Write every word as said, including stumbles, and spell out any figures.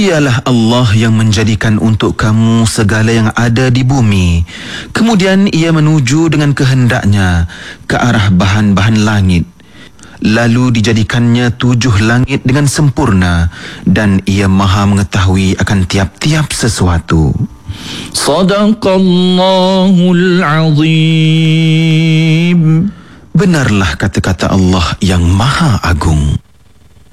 Dialah Allah yang menjadikan untuk kamu segala yang ada di bumi. Kemudian ia menuju dengan kehendaknya ke arah bahan-bahan langit. Lalu dijadikannya tujuh langit dengan sempurna, dan ia maha mengetahui akan tiap-tiap sesuatu. Sadaqallahul Azim. Benarlah kata-kata Allah yang maha agung.